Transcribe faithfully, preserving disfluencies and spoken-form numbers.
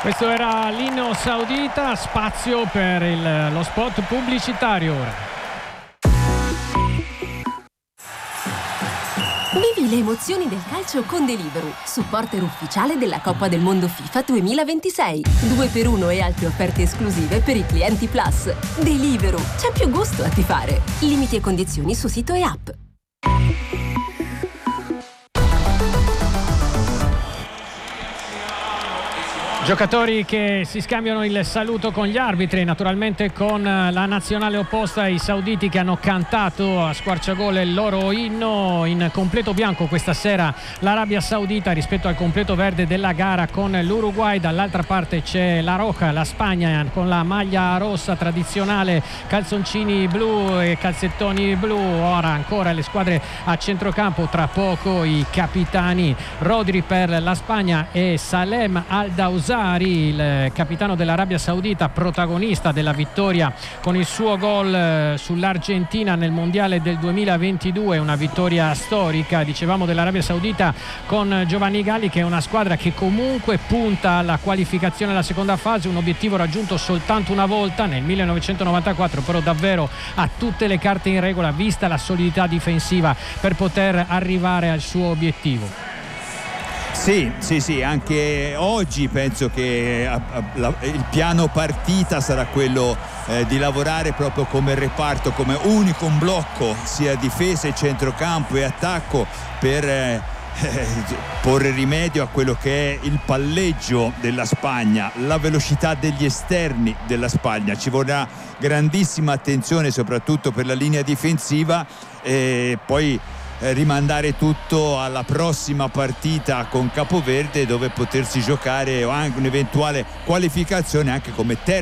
Questo era l'inno saudita, spazio per il, lo spot pubblicitario ora. Vivi le emozioni del calcio con Deliveroo, supporter ufficiale della Coppa del Mondo FIFA duemilaventisei. due per uno e altre offerte esclusive per i clienti Plus. Deliveroo, c'è più gusto a tifare. Limiti e condizioni su sito e app. Giocatori che si scambiano il saluto con gli arbitri, naturalmente con la nazionale opposta, i sauditi che hanno cantato a squarciagole il loro inno. In completo bianco questa sera l'Arabia Saudita rispetto al completo verde della gara con l'Uruguay. Dall'altra parte c'è la Roja, la Spagna, con la maglia rossa tradizionale, calzoncini blu e calzettoni blu. Ora ancora le squadre a centrocampo, tra poco i capitani Rodri per la Spagna e Salem Al-Dawsari, il capitano dell'Arabia Saudita, protagonista della vittoria con il suo gol sull'Argentina nel mondiale del duemilaventidue, una vittoria storica, dicevamo, dell'Arabia Saudita con Giovanni Galli, che è una squadra che comunque punta alla qualificazione alla seconda fase, un obiettivo raggiunto soltanto una volta nel millenovecentonovantaquattro, però davvero ha tutte le carte in regola vista la solidità difensiva per poter arrivare al suo obiettivo. Sì, sì, sì, anche oggi penso che a, a, la, il piano partita sarà quello eh, di lavorare proprio come reparto, come unico un blocco, sia difesa e centrocampo e attacco, per eh, eh, porre rimedio a quello che è il palleggio della Spagna, la velocità degli esterni della Spagna. Ci vorrà grandissima attenzione soprattutto per la linea difensiva, e poi rimandare tutto alla prossima partita con Capoverde, dove potersi giocare anche un'eventuale qualificazione anche come terzo